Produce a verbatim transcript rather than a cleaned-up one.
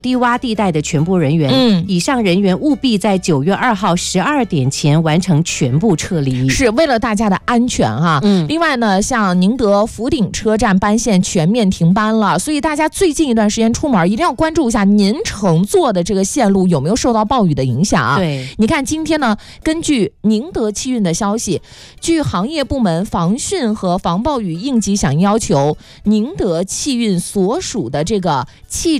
低洼地带的全部人员， 嗯， 以上人员务必在九月二号十二点前完成全部撤离， 是为了大家的安全哈、啊。 嗯， 另外呢，像宁德福鼎车站班线全面停班了，所以大家最近一段时间出门一定要关注一下您乘坐的这个线路有没有受到暴雨的影响啊。 对， 你看今天呢，根据宁德汽运的消息，据行业部门防汛和防暴雨应急响应要求，宁德汽运所属的这个汽